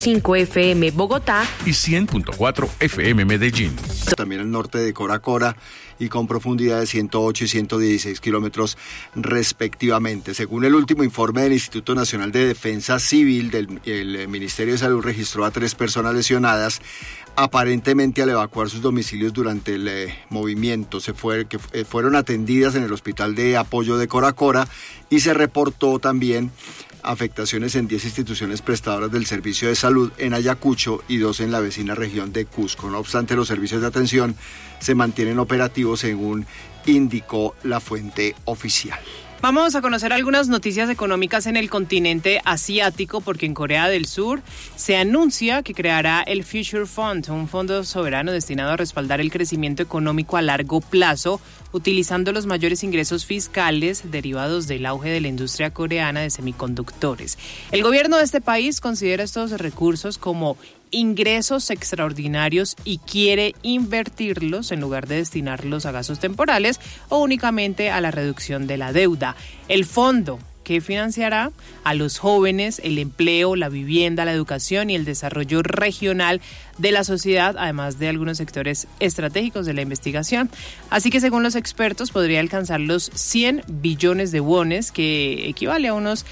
5 FM Bogotá y 100.4 FM Medellín. También al norte de Coracora y con profundidad de 108 y 116 kilómetros respectivamente. Según el último informe del Instituto Nacional de Defensa Civil, el Ministerio de Salud registró a 3 personas lesionadas, aparentemente al evacuar sus domicilios durante el movimiento. Fueron atendidas en el Hospital de Apoyo de Coracora y se reportó también afectaciones en 10 instituciones prestadoras del servicio de salud en Ayacucho y 2 en la vecina región de Cusco. No obstante, los servicios de atención se mantienen operativos según indicó la fuente oficial. Vamos a conocer algunas noticias económicas en el continente asiático, porque en Corea del Sur se anuncia que creará el Future Fund, un fondo soberano destinado a respaldar el crecimiento económico a largo plazo, utilizando los mayores ingresos fiscales derivados del auge de la industria coreana de semiconductores. El gobierno de este país considera estos recursos como ingresos extraordinarios y quiere invertirlos en lugar de destinarlos a gastos temporales o únicamente a la reducción de la deuda. El fondo, que financiará a los jóvenes, el empleo, la vivienda, la educación y el desarrollo regional de la sociedad, además de algunos sectores estratégicos de la investigación. Así que, según los expertos, podría alcanzar los 100 billones de wones, que equivale a unos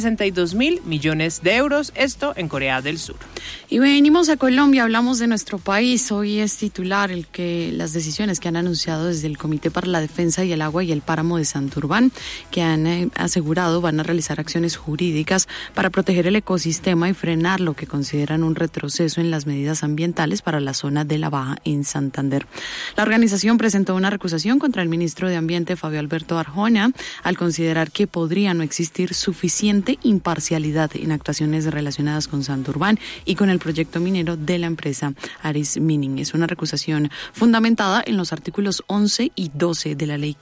62.000 millones de euros, esto en Corea del Sur. Y venimos a Colombia, hablamos de nuestro país. Hoy es titular las decisiones que han anunciado desde el Comité para la Defensa y el Agua y el Páramo de Santurbán, que han asegurado van a realizar acciones jurídicas para proteger el ecosistema y frenar lo que consideran un retroceso en las medidas ambientales para la zona de La Baja en Santander. La organización presentó una recusación contra el ministro de Ambiente, Fabio Alberto Arjona, al considerar que podría no existir suficiente imparcialidad en actuaciones relacionadas con Santurbán y con el proyecto minero de la empresa Aris Mining. Es una recusación fundamentada en los artículos 11 y 12 de la Ley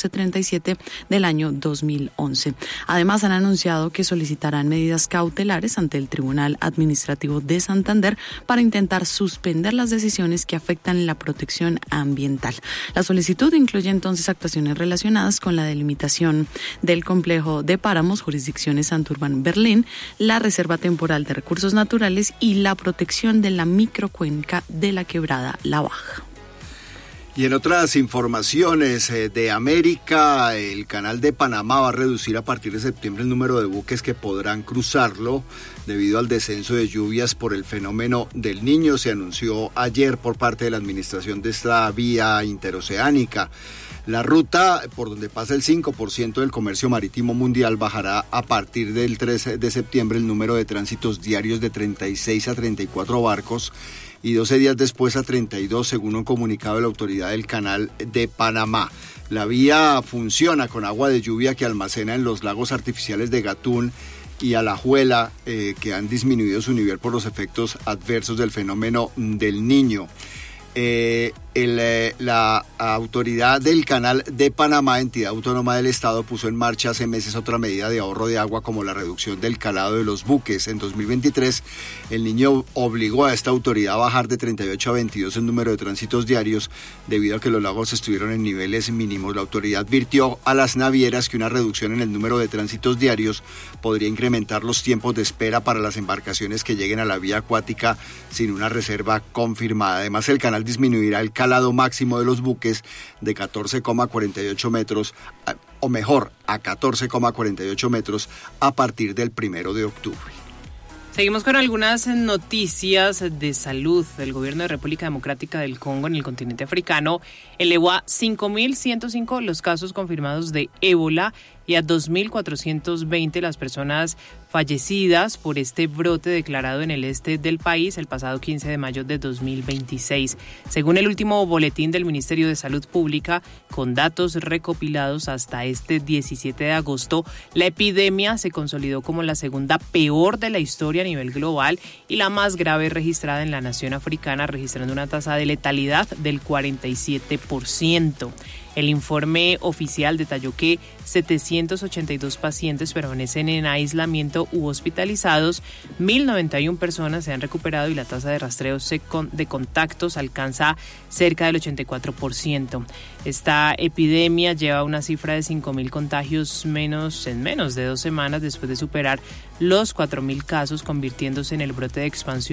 1437 del año 2011. Además, han anunciado que solicitarán medidas cautelares ante el Tribunal Administrativo de Santander para intentar suspender las decisiones que afectan la protección ambiental. La solicitud incluye entonces actuaciones relacionadas con la delimitación del complejo de páramos, jurisdicciones Santurbán-Berlín, la Reserva Temporal de Recursos Naturales y la protección de la microcuenca de la quebrada La Baja. Y en otras informaciones de América, el Canal de Panamá va a reducir a partir de septiembre el número de buques que podrán cruzarlo debido al descenso de lluvias por el fenómeno del Niño. Se anunció ayer por parte de la administración de esta vía interoceánica. La ruta por donde pasa el 5% del comercio marítimo mundial bajará a partir del 13 de septiembre el número de tránsitos diarios de 36 a 34 barcos y 12 días después a 32, según un comunicado de la autoridad del Canal de Panamá. La vía funciona con agua de lluvia que almacena en los lagos artificiales de Gatún y Alajuela, que han disminuido su nivel por los efectos adversos del fenómeno del Niño. La autoridad del Canal de Panamá, entidad autónoma del Estado, puso en marcha hace meses otra medida de ahorro de agua como la reducción del calado de los buques. En 2023, el Niño obligó a esta autoridad a bajar de 38 a 22 el número de tránsitos diarios debido a que los lagos estuvieron en niveles mínimos. La autoridad advirtió a las navieras que una reducción en el número de tránsitos diarios podría incrementar los tiempos de espera para las embarcaciones que lleguen a la vía acuática sin una reserva confirmada. Además, el canal disminuirá el calado máximo de los buques de 14,48 metros, o mejor, a 14,48 metros a partir del 1 de octubre. Seguimos con algunas noticias de salud. El gobierno de República Democrática del Congo en el continente africano elevó a 5.105 los casos confirmados de ébola y a 2.420 las personas fallecidas por este brote declarado en el este del país el pasado 15 de mayo de 2026. Según el último boletín del Ministerio de Salud Pública, con datos recopilados hasta este 17 de agosto, la epidemia se consolidó como la segunda peor de la historia a nivel global y la más grave registrada en la nación africana, registrando una tasa de letalidad del 47%. El informe oficial detalló que 782 pacientes permanecen en aislamiento u hospitalizados, 1.091 personas se han recuperado y la tasa de rastreo de contactos alcanza cerca del 84%. Esta epidemia lleva una cifra de 5.000 contagios en menos de 2 semanas después de superar los 4.000 casos, convirtiéndose en el brote de expansión